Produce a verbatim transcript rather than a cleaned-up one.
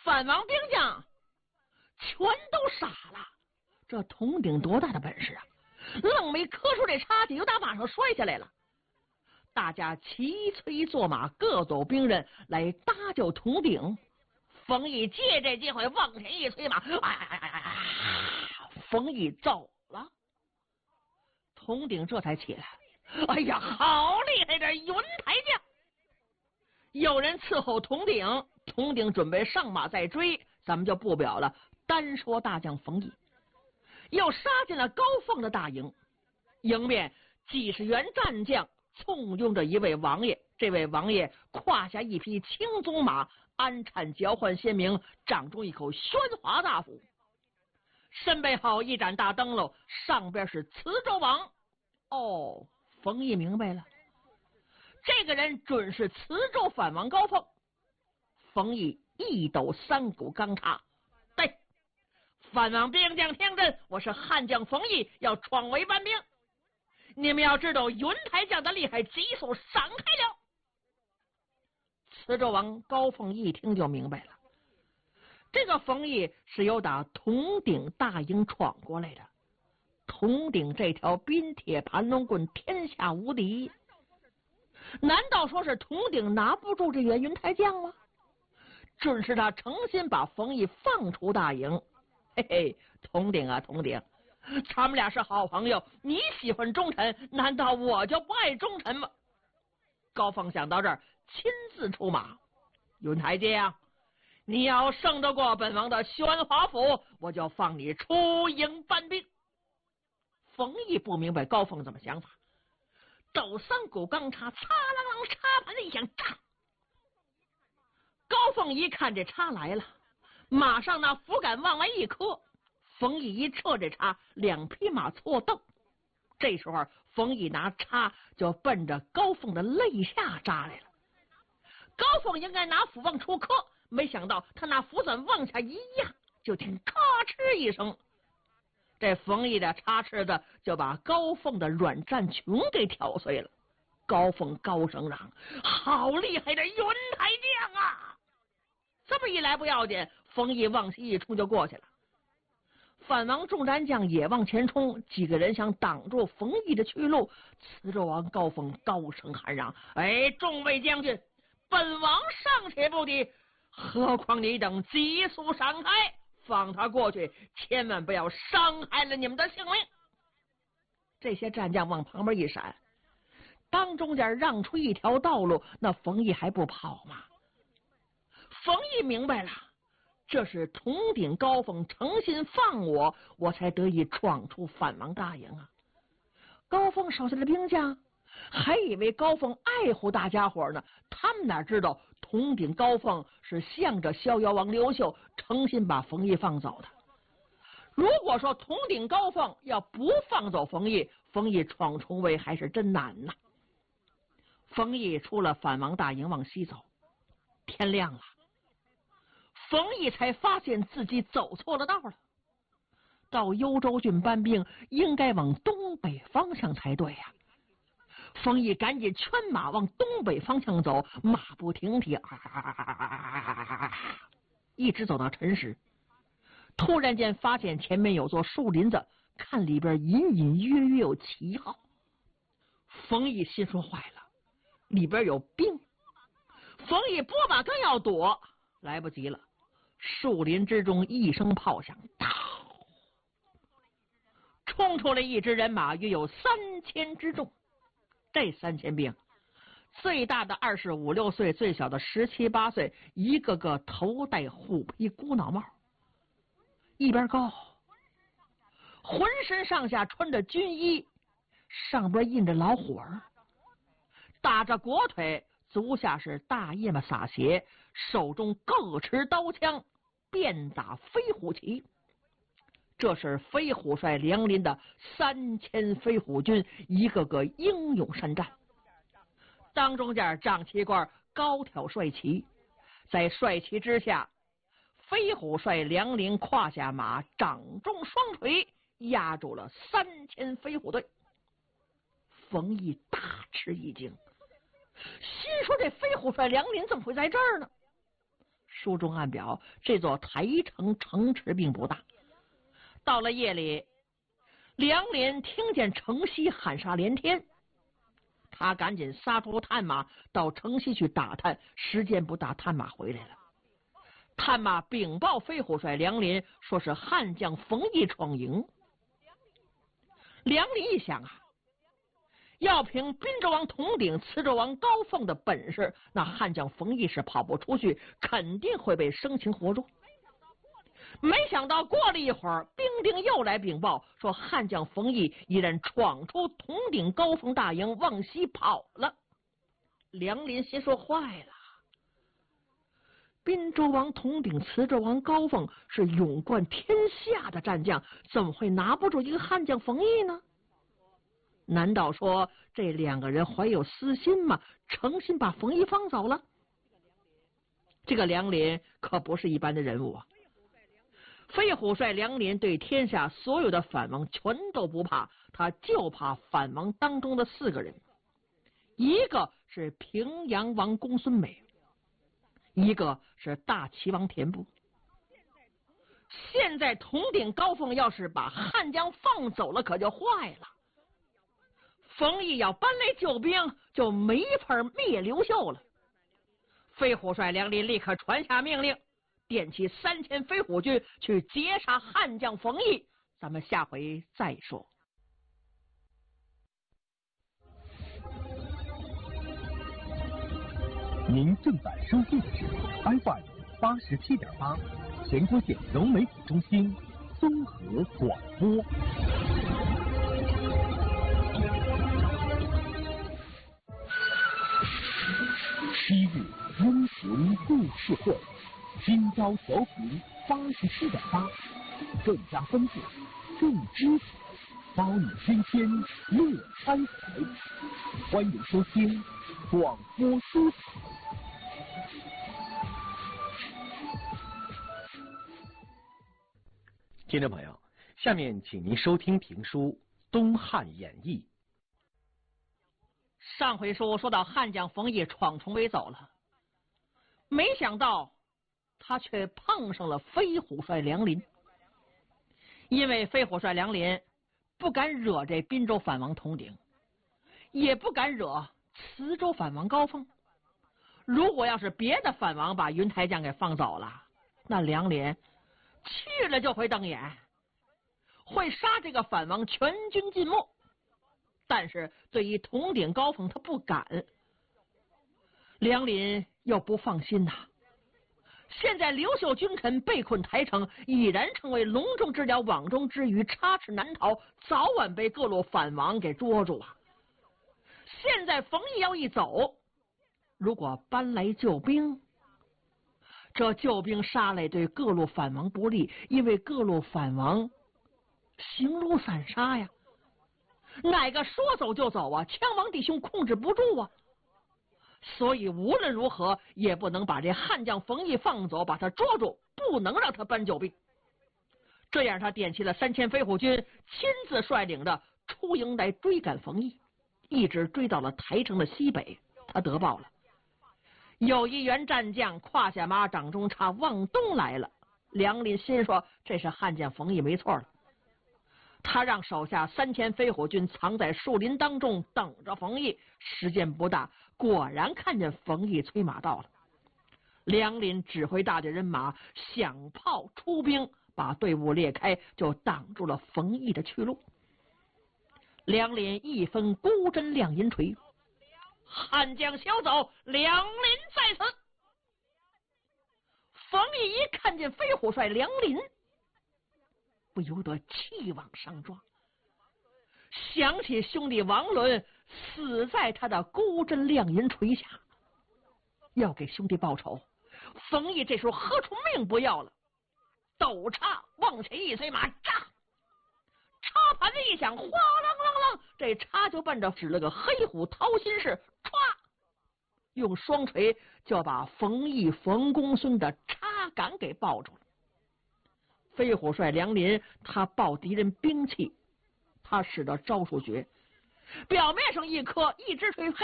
反王兵将全都傻了。这铜鼎多大的本事啊！愣没磕出这叉子，就打马上摔下来了。大家齐催坐马，各走兵刃来搭救铜鼎。冯毅借这机会往前一催马，哎哎哎哎，冯毅走了，铜鼎这才起来。哎呀，好厉害的云台将！有人伺候铜鼎，铜鼎准备上马再追，咱们就不表了。单说大将冯毅，又杀进了高凤的大营，迎面几十员战将簇拥着一位王爷。这位王爷胯下一匹青鬃马，鞍颤交换鲜明，掌中一口宣华大斧，身背后一盏大灯笼，上边是磁州王。哦，冯毅明白了，这个人准是磁州反王高凤。冯毅一抖三股钢叉，对，反王兵将听真，我是汉将冯毅，要闯围班兵。你们要知道云台将的厉害，急速闪开了。磁州王高凤一听就明白了，这个冯毅是由打铜鼎大营闯过来的。铜鼎这条冰铁盘龙棍天下无敌，难道说是铜鼎拿不住这员云台将吗？准是他诚心把冯毅放出大营。嘿嘿，铜鼎啊铜鼎，咱们俩是好朋友，你喜欢忠臣，难道我就不爱忠臣吗？高凤想到这儿，亲自出马。云台将，你要胜得过本王的宣华府，我就放你出营搬兵。冯毅不明白高凤怎么想法，抖三股钢叉，擦啷啷，插盘的一响，炸！高凤一看这叉来了，马上那斧杆往外一磕，冯毅一撤这叉，两匹马错蹬。这时候冯毅拿叉就奔着高凤的肋下扎来了。高凤应该拿斧往出磕，没想到他那斧子往下一压，就听咔哧一声，这冯毅的叉翅子就把高凤的软战裙给挑碎了。高凤高声嚷：好厉害的云台将啊！这么一来不要紧，冯毅往西一冲就过去了。反王众战将也往前冲，几个人想挡住冯毅的去路。磁州王高凤高声喊嚷：哎，众位将军，本王尚且不敌，何况你等急速闪开，放他过去，千万不要伤害了你们的性命。这些战将往旁边一闪，当中间让出一条道路，那冯毅还不跑吗？冯毅明白了，这是铜鼎高凤诚心放我，我才得以闯出反王大营啊！高凤手下的兵将还以为高凤爱护大家伙呢，他们哪知道铜鼎高凤是向着逍遥王刘秀诚心把冯毅放走的。如果说铜鼎高凤要不放走冯毅，冯毅闯重围还是真难呐。冯毅出了反王大营往西走，天亮了，冯毅才发现自己走错了道了。到幽州郡搬兵应该往东北方向才对呀、啊。冯毅赶紧圈马往东北方向走，马不停蹄，啊啊啊啊，一直走到辰时，突然间发现前面有座树林子，看里边隐隐约约有旗号。冯毅心说坏了，里边有兵。冯毅拨马刚要躲，来不及了，树林之中一声炮响，当冲出来一支人马，约有三千之众。这三千兵，最大的二十五六岁，最小的十七八岁，一个个头戴虎皮孤脑帽，一边高，浑身上下穿着军衣，上边印着老虎儿，打着裹腿，足下是大叶子撒鞋，手中各持刀枪，便打飞虎旗。这是飞虎帅梁林的三千飞虎军，一个个英勇善战。当中间仗旗官高挑帅旗，在帅旗之下，飞虎帅梁林胯下马，掌中双锤，压住了三千飞虎队。冯毅大吃一惊，心说这飞虎帅梁林怎么会在这儿呢？ 书中暗表，这座台城城池并不大。到了夜里，梁林听见城西喊杀连天，他赶紧撒出探马到城西去打探，时间不大，探马回来了。探马禀报飞虎帅梁林，说是汉将冯异闯营。梁林一想啊，要凭滨州王铜鼎、磁州王高凤的本事，那汉将冯异是跑不出去，肯定会被生擒活捉。没想到过了一会儿，兵丁又来禀报说，汉将冯异已然闯出铜鼎高凤大营，往西跑了。梁林心说坏了，滨州王铜鼎、磁州王高凤是勇冠天下的战将，怎么会拿不住一个汉将冯异呢？难道说这两个人怀有私心吗？诚心把冯异放走了？这个梁林可不是一般的人物啊！飞虎帅梁林对天下所有的反王全都不怕，他就怕反王当中的四个人，一个是平阳王公孙美，一个是大齐王田部。现在铜鼎高凤要是把汉将放走了，可就坏了。冯异要搬来救兵，就没法灭刘秀了。飞虎帅梁林立刻传下命令，点起三千飞虎军去截杀汉将冯异。咱们下回再说。 您正在收听的是 F M 八十七点八，全国县融媒体中心综合广播。昔日英雄故事会，今朝调频八十七点八，更加丰富，更精彩，包你新鲜乐开怀。欢迎收听广播书场。听众朋友，下面请您收听评书《东汉演义》。 上回书说到汉将冯异闯重围走了，没想到他却碰上了飞虎帅梁林。因为飞虎帅梁林不敢惹这滨州反王铜鼎，也不敢惹磁州反王高凤。如果要是别的反王把云台将给放走了，那梁林去了就会瞪眼，会杀这个反王全军尽没。但是对于铜鼎高凤他不敢，梁林又不放心呐、啊。现在刘秀君臣被困台城，已然成为笼中之鸟网中之鱼，插翅难逃，早晚被各路反王给捉住啊！现在冯异要一走，如果搬来救兵，这救兵杀来对各路反王不利，因为各路反王形如散沙呀，哪个说走就走啊？羌王弟兄控制不住啊！所以无论如何也不能把这汉将冯异放走，把他捉住，不能让他搬救兵。这样他点起了三千飞虎军，亲自率领的出营来追赶冯异，一直追到了台城的西北。他得报了，有一员战将胯下马掌中插往东来了。梁林心说这是汉将冯异没错了，他让手下三千飞虎军藏在树林当中等着冯异。时间不大，果然看见冯异催马到了。梁林指挥大队人马响炮出兵，把队伍裂开，就挡住了冯异的去路。梁林一分孤针亮银锤，汉将小走，梁林在此。冯异一看见飞虎帅梁林，不由得气往上撞，想起兄弟王伦死在他的孤针亮银锤下，要给兄弟报仇。冯异这时候何出命不要了，抖叉往前一催马，炸！叉盘子一响，哗啷啷啷，这叉就奔着使了个黑虎掏心式，歘，用双锤就把冯异冯公孙的叉杆给抱住了。飞虎帅梁林他抱敌人兵器，他使的招数绝，表面上一磕一直锤，